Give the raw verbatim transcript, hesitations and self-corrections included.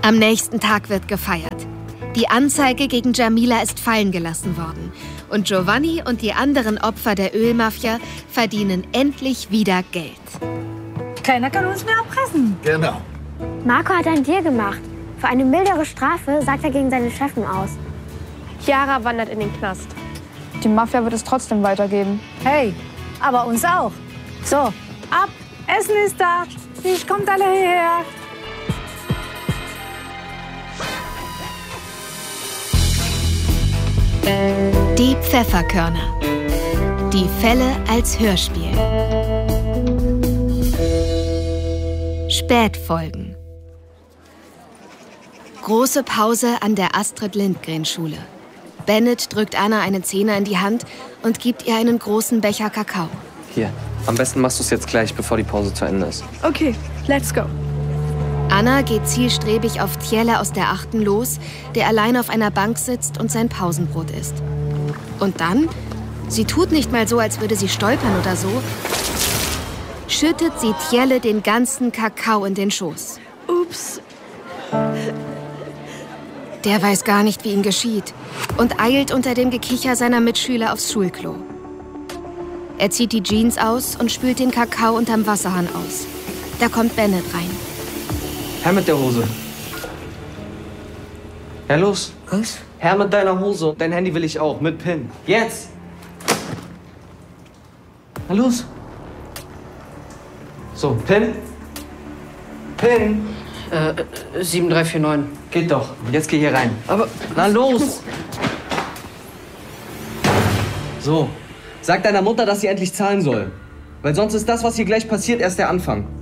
Am nächsten Tag wird gefeiert. Die Anzeige gegen Jamila ist fallen gelassen worden. Und Giovanni und die anderen Opfer der Ölmafia verdienen endlich wieder Geld. Keiner kann uns mehr erpressen. Genau. Marco hat ein Deal gemacht. Für eine mildere Strafe sagt er gegen seine Chefin aus. Chiara wandert in den Knast. Die Mafia wird es trotzdem weitergeben. Hey, aber uns auch. So, ab, Essen ist da. Ich kommt alle hierher. Die Pfefferkörner. Die Fälle als Hörspiel. Spätfolgen. Große Pause an der Astrid-Lindgren-Schule. Bennett drückt Anna einen Zehner in die Hand und gibt ihr einen großen Becher Kakao. Hier, am besten machst du es jetzt gleich, bevor die Pause zu Ende ist. Okay, let's go. Anna geht zielstrebig auf Tjelle aus der Achten los, der allein auf einer Bank sitzt und sein Pausenbrot isst. Und dann, sie tut nicht mal so, als würde sie stolpern oder so, schüttet sie Tjelle den ganzen Kakao in den Schoß. Ups. Der weiß gar nicht, wie ihm geschieht und eilt unter dem Gekicher seiner Mitschüler aufs Schulklo. Er zieht die Jeans aus und spült den Kakao unterm Wasserhahn aus. Da kommt Bennett rein. Herr mit der Hose. Herr, los. Was? Herr mit deiner Hose. Dein Handy will ich auch. Mit PIN. Jetzt. Na los. So, PIN. PIN. Äh, sieben drei vier neun. Geht doch. Jetzt geh hier rein. Aber, na los. So. Sag deiner Mutter, dass sie endlich zahlen soll. Weil sonst ist das, was hier gleich passiert, erst der Anfang.